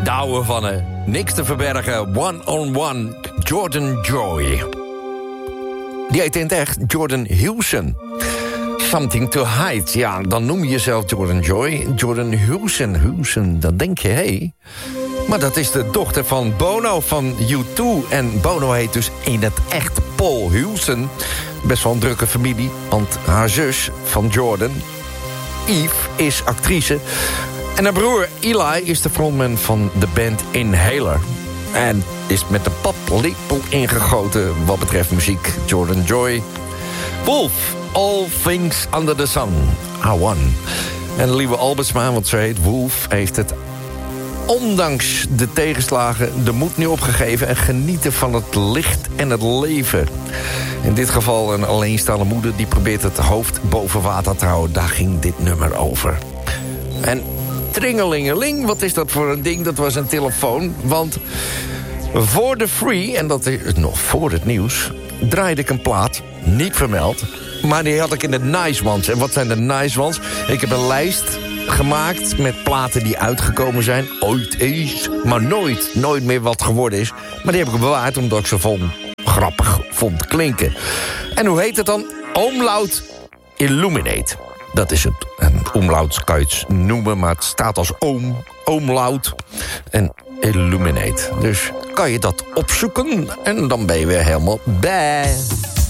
Douwe van niks te verbergen. One-on-one, Jordan Joy. Die heet in het echt Jordan Hewson. Something to hide. Ja, dan noem je jezelf Jordan Joy. Jordan Hewson, dan denk je, hé. Maar dat is de dochter van Bono van U2. En Bono heet dus in het echt Paul Hewson. Best wel een drukke familie, want haar zus van Jordan, Eve, is actrice. En haar broer Eli is de frontman van de band Inhaler. En is met de paplepel ingegoten wat betreft muziek. Jordan Joy. Wolf, All Things Under the Sun. A1. En Lieve Albertsma, want ze heet Wolf, heeft het ondanks de tegenslagen de moed nu opgegeven en genieten van het licht en het leven. In dit geval een alleenstaande moeder die probeert het hoofd boven water te houden. Daar ging dit nummer over. En tringelingeling, wat is dat voor een ding? Dat was een telefoon, want voor de free, en dat is nog voor het nieuws, draaide ik een plaat, niet vermeld, maar die had ik in de nice ones. En wat zijn de nice ones? Ik heb een lijst gemaakt met platen die uitgekomen zijn, ooit eens, maar nooit meer wat geworden is. Maar die heb ik bewaard omdat ik ze grappig vond klinken. En hoe heet het dan? Omlaut Illuminate. Dat is het. Een omlaut kan je het noemen, maar het staat als omlaut en Illuminate. Dus kan je dat opzoeken en dan ben je weer helemaal bij.